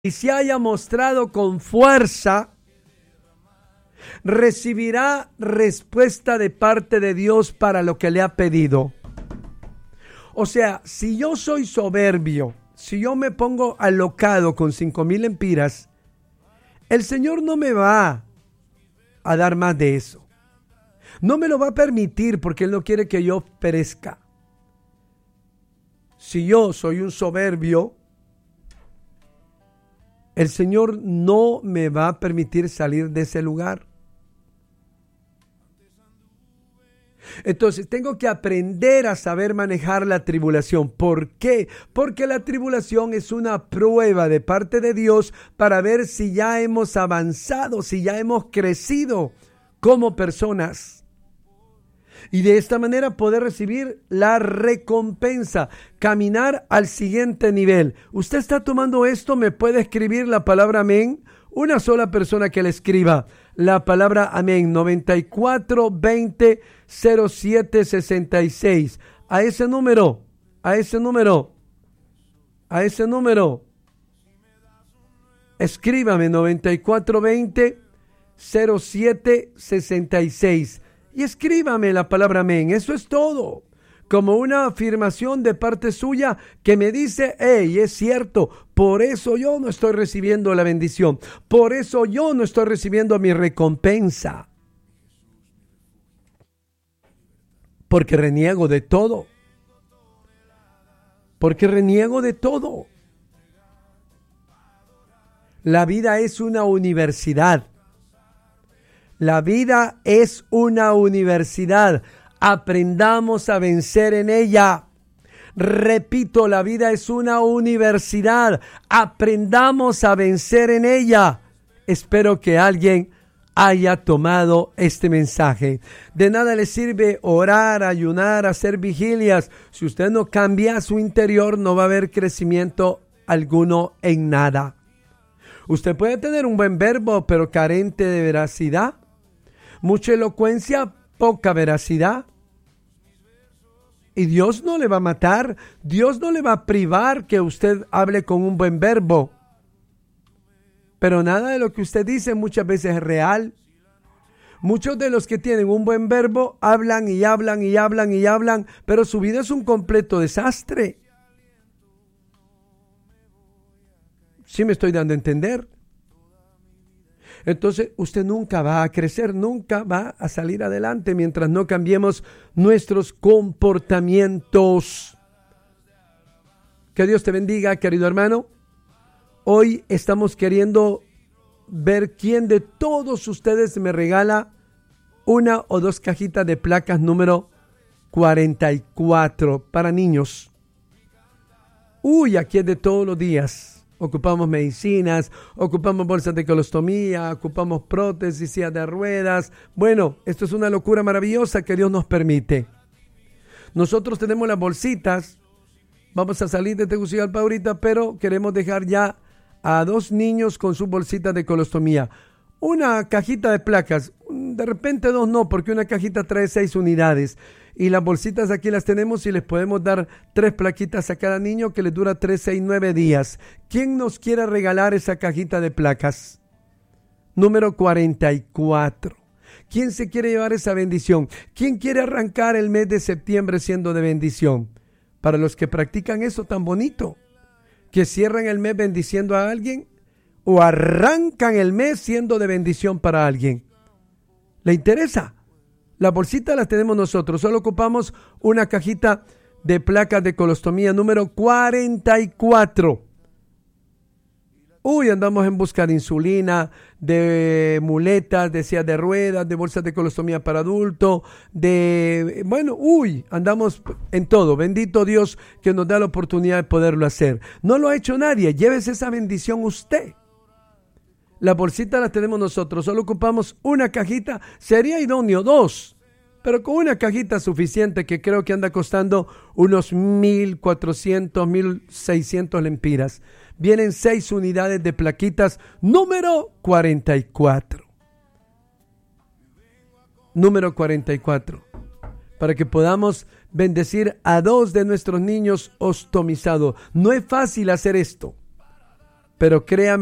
y se haya mostrado con fuerza, recibirá respuesta de parte de Dios para lo que le ha pedido. O sea, si yo soy soberbio, si yo me pongo alocado con 5,000 lempiras, el Señor no me va a dar más de eso. No me lo va a permitir porque Él no quiere que yo perezca. Si yo soy un soberbio, el Señor no me va a permitir salir de ese lugar. Entonces tengo que aprender a saber manejar la tribulación. ¿Por qué? Porque la tribulación es una prueba de parte de Dios para ver si ya hemos avanzado, si ya hemos crecido como personas. Y de esta manera poder recibir la recompensa, caminar al siguiente nivel. ¿Usted está tomando esto? ¿Me puede escribir la palabra amén? Una sola persona que le escriba la palabra amén, 94200766. A ese número. Escríbame 94200766 y escríbame la palabra amén. Eso es todo. Como una afirmación de parte suya que me dice, hey, es cierto, por eso yo no estoy recibiendo la bendición, por eso yo no estoy recibiendo mi recompensa. Porque reniego de todo. La vida es una universidad. Aprendamos a vencer en ella. Repito, la vida es una universidad. Aprendamos a vencer en ella. Espero que alguien haya tomado este mensaje. De nada le sirve orar, ayunar, hacer vigilias. Si usted no cambia su interior, no va a haber crecimiento alguno en nada. Usted puede tener un buen verbo, pero carente de veracidad. Mucha elocuencia, poca veracidad. Y Dios no le va a matar, Dios no le va a privar que usted hable con un buen verbo. Pero nada de lo que usted dice muchas veces es real. Muchos de los que tienen un buen verbo hablan, pero su vida es un completo desastre. ¿Sí me estoy dando a entender? Entonces usted nunca va a crecer, nunca va a salir adelante mientras no cambiemos nuestros comportamientos. Que Dios te bendiga, querido hermano. Hoy estamos queriendo ver quién de todos ustedes me regala una o dos cajitas de placas número 44 para niños. Aquí es de todos los días. Ocupamos medicinas, ocupamos bolsas de colostomía, ocupamos prótesis, sillas de ruedas. Bueno, esto es una locura maravillosa que Dios nos permite. Nosotros tenemos las bolsitas. Vamos a salir de Tegucigalpa ahorita, pero queremos dejar ya a 2 niños con sus bolsitas de colostomía. Una cajita de placas, de repente 2 no, porque una cajita trae 6 unidades. Y las bolsitas aquí las tenemos y les podemos dar 3 plaquitas a cada niño que les dura 3, 6, 9 días. ¿Quién nos quiere regalar esa cajita de placas? Número 44. ¿Quién se quiere llevar esa bendición? ¿Quién quiere arrancar el mes de septiembre siendo de bendición? Para los que practican eso tan bonito, que cierran el mes bendiciendo a alguien o arrancan el mes siendo de bendición para alguien. ¿Le interesa? La bolsita la tenemos nosotros. Solo ocupamos una cajita de placas de colostomía número 44. Andamos en busca de insulina, de muletas, de sillas de ruedas, de bolsas de colostomía para adulto, andamos en todo. Bendito Dios que nos da la oportunidad de poderlo hacer. No lo ha hecho nadie. Llévese esa bendición usted. La bolsita la tenemos nosotros, solo ocupamos una cajita, sería idóneo 2, pero con una cajita suficiente que creo que anda costando unos 1,400, 1,600 lempiras. Vienen 6 unidades de plaquitas, número 44. Número 44. Para que podamos bendecir a 2 de nuestros niños ostomizados. No es fácil hacer esto. pero créame